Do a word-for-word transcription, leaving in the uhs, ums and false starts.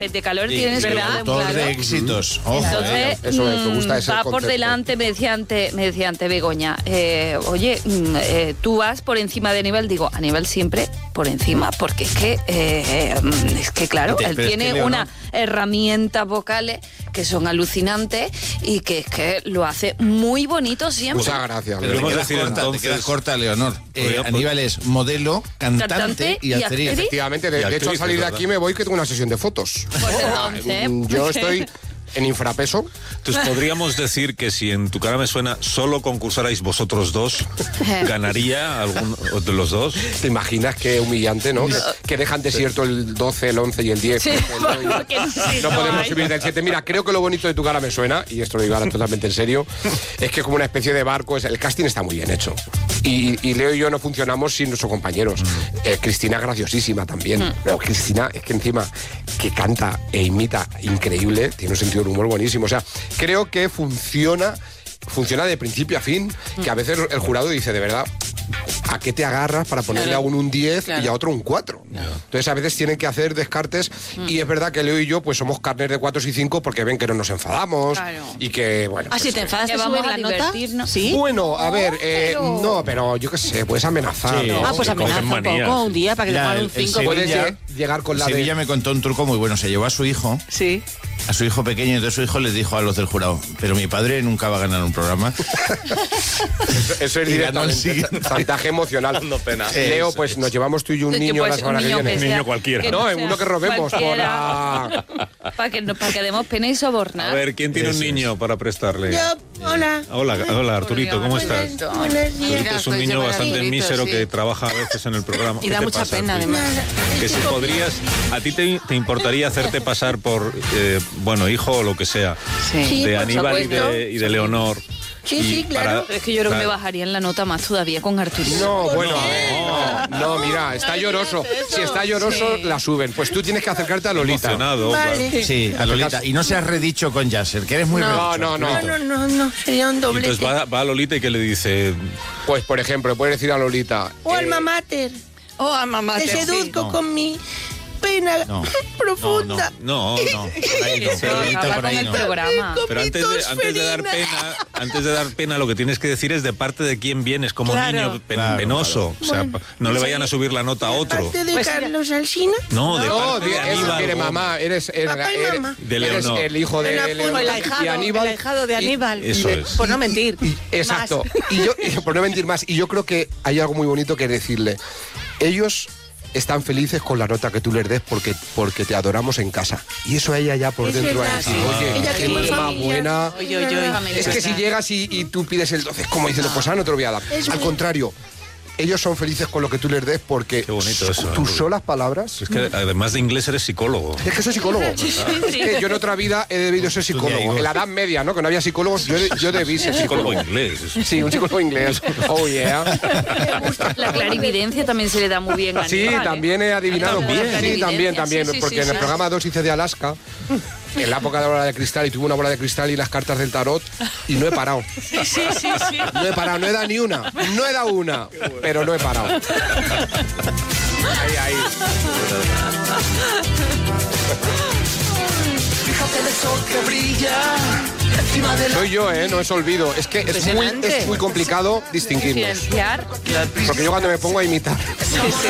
de calor Sí, tienes pero que dar motor claro. de éxitos. Ojo, Entonces, eh. Eso me mm, gusta ese va por concepto. delante, me decía ante, me decía ante Begoña, eh, oye, mm, eh, tú vas por encima de Aníbal. Digo, Aníbal siempre por encima, porque es que, eh, es que claro, Te- él pero es tiene que, Leonor, unas herramientas vocales que son alucinantes y que es que lo hace muy bonito siempre. Muchas gracias. Pero Te vamos a quedas decir corta, entonces- te quedas corta, Leonor. Eh, Podría- Aníbal es modelo, cantante, Cantante y y actriz. actriz. Efectivamente, de, Y de hecho al actriz, salir de ¿verdad? aquí me voy que tengo una sesión de fotos. Pues entonces, Mm, Yo estoy en infrapeso. Entonces podríamos decir que si en Tu cara me suena solo concursarais vosotros dos, ¿ganaría alguno de los dos? ¿Te imaginas qué humillante, no? Que, que dejan desierto el doce, el once y el diez. Sí, El- porque sí, no no podemos hay. subir del siete. Mira, creo que lo bonito de Tu cara me suena, y esto lo digo ahora totalmente en serio, es que como una especie de barco, es- el casting está muy bien hecho. Y, y Leo y yo no funcionamos sin nuestros compañeros. Eh, Cristina es graciosísima también. Pero Cristina es que encima que canta e imita increíble, tiene un sentido del humor buenísimo. O sea, creo que funciona, funciona de principio a fin, que a veces el jurado dice, de verdad, ¿a qué te agarras para ponerle Claro. a uno un diez Claro. y a otro un cuatro? Entonces a veces tienen que hacer descartes y es verdad que Leo y yo pues somos carnes de cuatro y cinco porque ven que no nos enfadamos Claro. y que, bueno... Ah, pues, si te enfadas, que te vamos subes a la nota. divertirnos. Sí. bueno, a ver, eh, pero- no, pero yo qué sé, puedes amenazar. Sí. ¿no? Ah, pues Que amenaza cogen un manías. poco un día para que te Mira, pongan el- un el cinco. Puedes Sevilla- lle- llegar con la Sevilla de... me contó un truco muy bueno. Se llevó a su hijo, Sí. a su hijo pequeño, y entonces su hijo les dijo a los del jurado, pero mi padre nunca va a ganar un programa. Eso es Y ganó el directamente siguiente. chantaje emocional. Dando pena. Leo, Eso pues es. nos llevamos tú y un Que niño puede la ser semana un que niño viene. que Niño sea- cualquiera. que No, en sea uno que robemos por cualquiera. la... Para que, no- para que demos pena y sobornar. A ver, ¿quién tiene un Eso es. niño para prestarle? Yo, hola. Hola, hola Arturito, ¿cómo estás? Buenos, buenos Arturito días. es un Estoy niño llevando bastante Arturito, mísero sí. que trabaja a veces en el programa. Y ¿Qué da te mucha pasa, pena, Arturito? además. Que si podrías, a ti te, te importaría hacerte pasar por, eh, bueno, hijo o lo que sea, Sí. Sí, de por Aníbal y supuesto. de, y de Leonor. Sí, Y sí, claro. Pero es que yo creo que me claro, bajarían la nota más todavía con Arturito. No, bueno, qué? no, no, mira, está lloroso. Si está lloroso, la suben. Pues tú tienes que acercarte a Lolita. emocionado. Vale. Sí, a Lolita. Y no seas redicho con Yasser, que eres muy No, redicho. no, no. No, no, no, no, sería un Y doblete. entonces va, va a Lolita y que le dice, Pues, por ejemplo, puedes decir a Lolita... O eh, alma mater. Oh, a mamá. Te sí. seduzco No. con mi pena No. profunda. no, No, por ahí no, Eso Lolita, acaba por con ahí el no. programa. Con pero mi antes de, antes de dar tosferina. pena, antes de dar pena, lo que tienes que decir es de parte de quién vienes como Claro. niño pen- Claro, penoso. O sea, Bueno, pa- no le vayan a subir la nota a otro. Parte de Pues mira. Carlos Alsina. No, de No, parte di- de eso Aníbal. quiere mamá, eres, eres, Papá y eres- mamá. De eres Leonor. el hijo de El apu- Leonor O el y ahijado, Aníbal. el ahijado de Y- Aníbal. Eso Y- es. Por no mentir. Exacto. Y yo, y por no mentir más, y yo creo que hay algo muy bonito que decirle. Ellos están felices con la nota que tú les des porque, porque te adoramos en casa. Y eso a ella ya por Es dentro va a verdad, decir, sí. oye, Ella qué tiene madre más familia. buena. Oye, oye, oye. Es que si llegas y, y tú pides el doce, es como diciendo, pues ah, no te lo voy a dar. Es Al muy- contrario, ellos son felices con lo que tú les des porque Qué bonito eso, tus ¿no? solas palabras... Es que además de inglés eres psicólogo. Es que soy psicólogo. Es que yo en otra vida he debido ser psicólogo. En la Edad Media, ¿no? Que no había psicólogos, yo, yo debí ser Psicólogo psicólogo. inglés. eso. Sí, un psicólogo inglés. Oh, yeah. La clarividencia también se le da muy bien a Sí, Aníbal, ¿eh? también he adivinado. También. Sí, Clarividencia, también, también. sí, sí, porque sí, en el sí. programa dos hice de Alaska, en la época de la bola de cristal, y tuve una bola de cristal y las cartas del tarot, y no he parado. Sí, sí, sí, sí. No he parado, no he dado ni una. No he dado una, pero no he parado. Ahí, ahí. Fíjate el sol que brilla encima de la... Soy yo, ¿eh? No es olvido. Es que es muy, es muy complicado distinguirnos. Diferenciar. Porque yo cuando me pongo a imitar... Sí, sí.